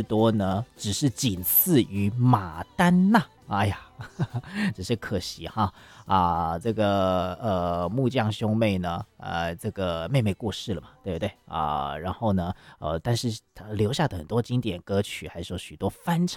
多呢，只是仅次于马丹娜。哎呀，只是可惜哈这个木匠兄妹呢，这个妹妹过世了嘛，对不对然后呢，但是他留下的很多经典歌曲，还是有许多翻